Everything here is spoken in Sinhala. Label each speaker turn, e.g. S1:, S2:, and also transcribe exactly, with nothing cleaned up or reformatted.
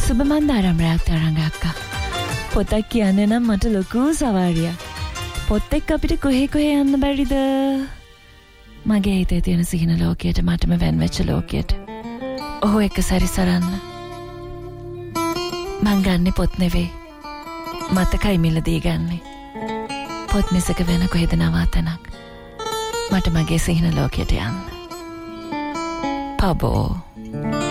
S1: සුබ මන්දාරම් රාත්තරංග අක්කා. පොතක් කියන්නේ නම් මට ලොකු සවාරියක්. පොත් එක්ක අපිට කොහේ කොහේ යන්න බැරිද? මගේ හිතේ තියෙන සිහින ලෝකයට මටම වෙන් වෙච්ච ලෝකයට. ඔහු එක්ක සැරිසරන්න. මං ගන්නෙ පොත් නෙවෙයි. මතකයි මිලදී ගන්නෙ. පොත් මිසක වෙන කොහෙද නවාතනක්. මට මගේ සිහින ලෝකයට යන්න. පබෝ.